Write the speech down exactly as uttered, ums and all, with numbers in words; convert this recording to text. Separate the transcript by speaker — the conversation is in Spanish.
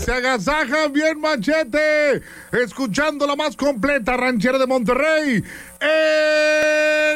Speaker 1: se agasajan bien machete, escuchando la más completa ranchera de Monterrey. ¡Eh!